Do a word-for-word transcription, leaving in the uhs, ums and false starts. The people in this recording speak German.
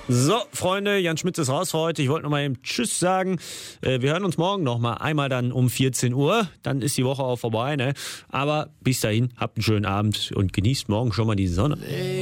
So, Freunde, Jan Schmitz ist raus für heute. Ich wollte noch mal eben Tschüss sagen. Äh, wir hören uns morgen noch mal einmal dann um vierzehn Uhr. Dann ist die Woche auch vorbei, ne? Aber bis dahin, habt einen schönen Abend und genießt morgen schon mal die Sonne.